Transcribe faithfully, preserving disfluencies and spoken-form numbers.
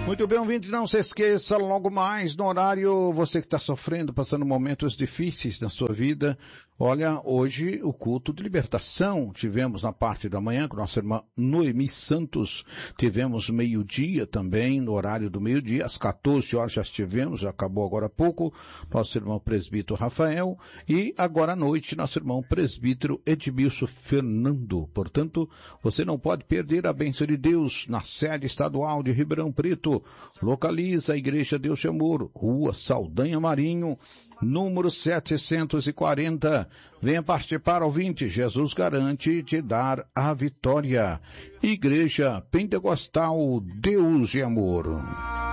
Muito bem, ouvinte, não se esqueça, logo mais no horário, você que está sofrendo, passando momentos difíceis na sua vida, olha, hoje o culto de libertação, tivemos na parte da manhã com nossa irmã Noemi Santos, tivemos meio-dia também, no horário do meio-dia, às quatorze horas já estivemos, já acabou agora há pouco, nosso irmão presbítero Rafael, e agora à noite, nosso irmão presbítero Edmilson Fernando. Portanto, você não pode perder a bênção de Deus na sede estadual de Ribeirão Preto. Localiza a Igreja Deus de Amor, Rua Saldanha Marinho, número setecentos e quarenta. Venha participar, ouvinte, Jesus garante te dar a vitória. Igreja Pentecostal Deus de Amor.